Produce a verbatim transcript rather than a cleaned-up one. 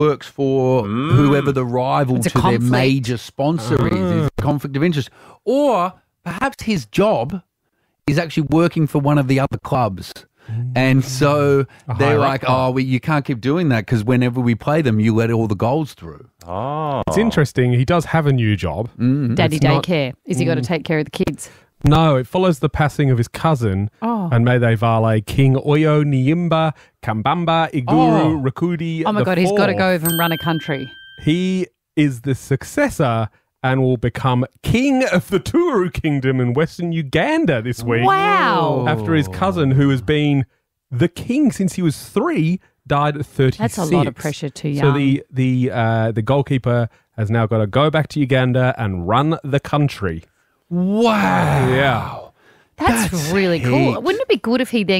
works for Mm. whoever the rival It's a to their conflict. major sponsor is. It's a conflict of interest. Or perhaps his job is actually working for one of the other clubs. And so A they're higher up like, club. oh, we, you can't keep doing that because whenever we play them, you let all the goals through. Oh. It's interesting. He does have a new job. Daddy It's not- daycare. Is he got to take care of the kids? No, it follows the passing of his cousin Oh. and Meaday Vale, King Oyo Nyimba Kambamba Iguru Oh. Rakudi. Oh my the God, he's got to fourth. go over and run a country. He is the successor and will become king of the Turu Kingdom in Western Uganda this week. Wow. After his cousin, who has been the king since he was three, died at thirty-six. That's a lot of pressure too So young. the the uh, the goalkeeper has now got to go back to Uganda and run the country. Wow. Yeah. That's, That's really cool. heaps. Wouldn't it be good if he then